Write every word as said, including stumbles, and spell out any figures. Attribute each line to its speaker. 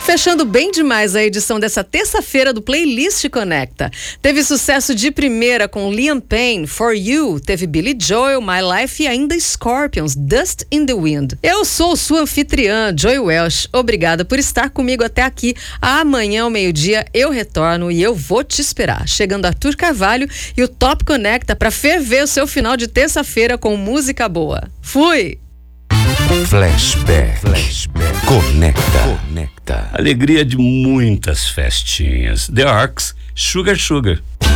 Speaker 1: Fechando bem demais a edição dessa terça-feira do Playlist Conecta. Teve sucesso de primeira com Liam Payne, For You, teve Billy Joel, My Life e ainda Scorpions, Dust in the Wind. Eu sou sua anfitriã, Joy Welsh. Obrigada por estar comigo até aqui. Amanhã ao meio-dia eu retorno e eu vou te esperar. Chegando Arthur Carvalho e o Top Conecta para ferver o seu final de terça-feira com música boa. Fui!
Speaker 2: Flashback, Flashback, Conecta, Conecta.
Speaker 3: Alegria de muitas festinhas. The Arcs, Sugar Sugar.